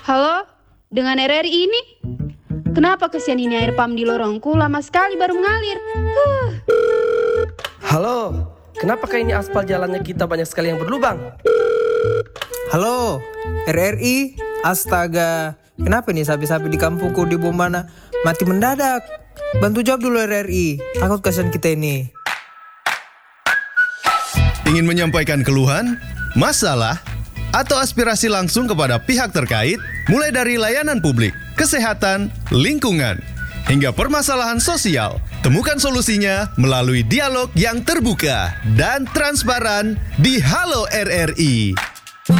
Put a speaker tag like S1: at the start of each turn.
S1: Halo, dengan RRI ini? Kenapa kesian ini air pam di lorongku lama sekali baru mengalir?
S2: Halo, kenapa kayak ini aspal jalannya kita banyak sekali yang berlubang?
S3: Halo, RRI, astaga. Kenapa nih sapi-sapi di kampungku di Bombana mati mendadak? Bantu jawab dulu RRI, takut kasihan kita ini.
S4: Ingin menyampaikan keluhan, masalah, atau aspirasi langsung kepada pihak terkait, mulai dari layanan publik, kesehatan, lingkungan, hingga permasalahan sosial. Temukan solusinya melalui dialog yang terbuka dan transparan di Halo RRI.